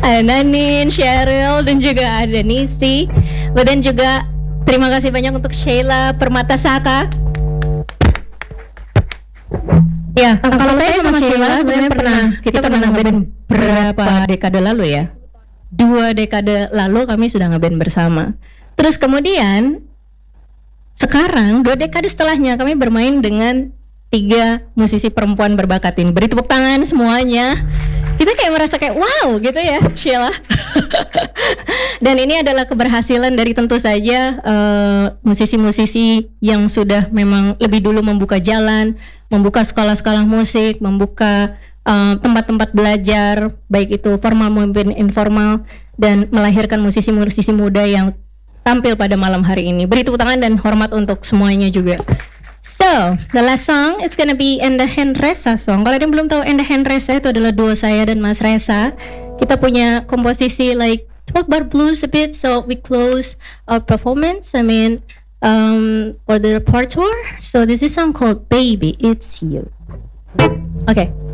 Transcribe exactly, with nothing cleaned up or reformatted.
Ada Nanin, Cheryl, dan juga ada Nisi. Dan juga terima kasih banyak untuk Sheila Permatasaka. Ya, kalau, kalau saya sama Sheila sebenarnya pernah, kita pernah ngeband berapa dekade lalu ya? Dua dekade lalu kami sudah ngeband bersama. Terus kemudian sekarang dua dekade setelahnya kami bermain dengan tiga musisi perempuan berbakat ini. Beri tepuk tangan semuanya. Kita kayak merasa kayak wow gitu ya, Sheila. Dan ini adalah keberhasilan dari tentu saja uh, musisi-musisi yang sudah memang lebih dulu membuka jalan, membuka sekolah-sekolah musik, membuka uh, tempat-tempat belajar, baik itu formal maupun informal, dan melahirkan musisi-musisi muda yang tampil pada malam hari ini. Beri tepuk tangan dan hormat untuk semuanya juga. So, the last song is gonna be And the Hand Resa song. Kalau ada yang belum tahu, And the Hand Resa itu adalah duo saya dan Mas Resa. Kita punya komposisi like talk about blues a bit, so we close our performance. I mean, um, for the repertoire. So this is a song called Baby It's You. Okay.